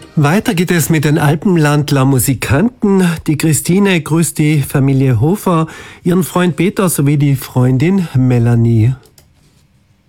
Weiter geht es mit den Alpenlandler Musikanten. Die Christine grüßt die Familie Hofer, ihren Freund Peter sowie die Freundin Melanie.